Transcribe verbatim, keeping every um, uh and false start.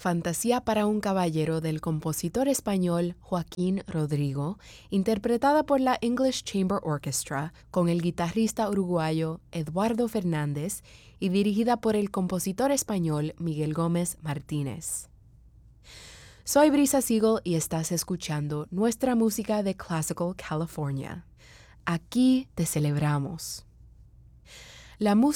Fantasía para un caballero del compositor español Joaquín Rodrigo, interpretada por la English Chamber Orchestra con el guitarrista uruguayo Eduardo Fernández y dirigida por el compositor español Miguel Gómez Martínez. Soy Brisa Siegel y estás escuchando nuestra música de Classical California. Aquí te celebramos. La música